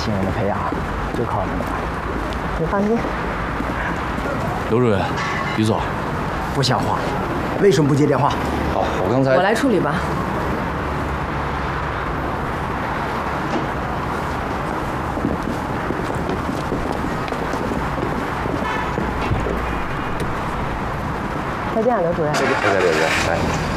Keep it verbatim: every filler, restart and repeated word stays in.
新人的培养就靠你们了。你放心。 刘主任，于总， 不像话，为什么不接电话？ 好，我刚才我来处理吧。再见，刘主任。 再见，刘主任，来。